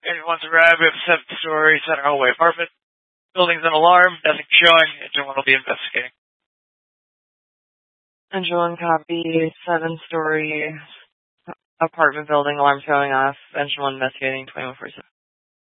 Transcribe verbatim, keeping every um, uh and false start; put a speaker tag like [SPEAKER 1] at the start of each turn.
[SPEAKER 1] Engine one's arrived. We have a seven-story center hallway apartment. Building's an alarm. Nothing showing. Engine one will be investigating.
[SPEAKER 2] Engine one copy. Seven-story apartment building. Alarm showing off. Engine one investigating. twenty-one forty-seven.